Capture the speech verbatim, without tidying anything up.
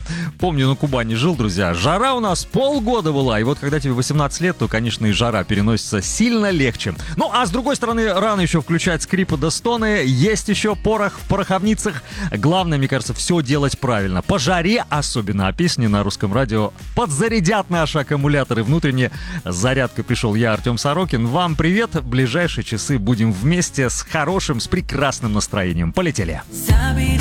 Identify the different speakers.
Speaker 1: Помню, на Кубани жил, друзья. Жара у нас полгода была. И вот когда тебе восемнадцать лет, то, конечно, и жара переносится сильно легче. Ну, а с другой стороны, рано еще включать скрипы да стоны. Есть еще порох в пороховницах. Главное, мне кажется, все делать правильно. По жаре особенно. А песни на русском радио подзарядят наши аккумуляторы внутренне. С зарядкой пришел я, Артем Сорокин. Вам привет. В ближайшие часы будем вместе с хорошим, с прекрасным настроением. Полетели.